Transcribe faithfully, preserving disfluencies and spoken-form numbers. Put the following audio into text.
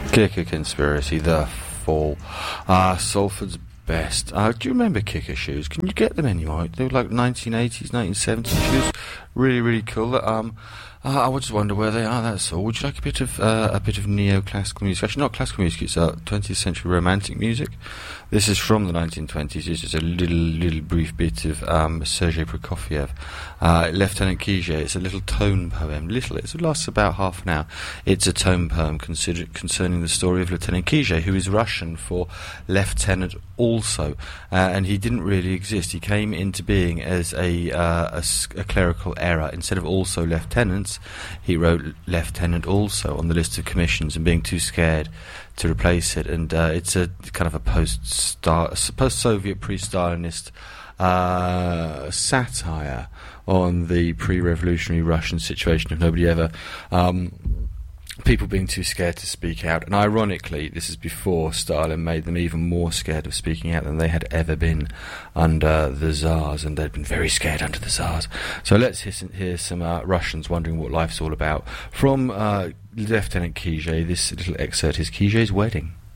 Kicker Conspiracy, The Fall. Uh, Salford's Best. Uh, do you remember Kicker shoes? Can you get them anymore? They were like nineteen eighties, nineteen seventies shoes. Really, really cool. Um, uh, I would just wonder where they are, that's all. Would you like a bit of uh, a bit of neo-classical music? Actually, not classical music, it's uh, twentieth century romantic music. This is from the nineteen twenties. This is a little, little brief bit of um, Sergei Prokofiev. Uh, Lieutenant Kije. It's a little tone poem. Little. It lasts about half an hour. It's a tone poem consider- concerning the story of Lieutenant Kije, who is Russian for Lieutenant also. Uh, and he didn't really exist. He came into being as a, uh, a, a clerical error. Instead of also lieutenants, he wrote Lieutenant also on the list of commissions, and being too scared to replace it. And uh, it's a kind of a post-Star- post-Soviet, pre-Stalinist uh, satire on the pre-revolutionary Russian situation of nobody ever... Um, people being too scared to speak out. And ironically, this is before Stalin made them even more scared of speaking out than they had ever been under the Tsars, and they'd been very scared under the Tsars. So let's hear some, hear some uh, Russians wondering what life's all about. From uh, Lieutenant Kije, this little excerpt is Kije's Wedding.